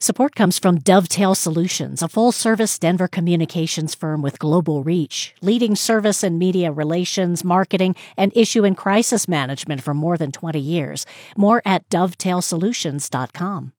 Support comes from Dovetail Solutions, a full-service Denver communications firm with global reach, leading service and media relations, marketing, and issue and crisis management for more than 20 years. More at dovetailsolutions.com.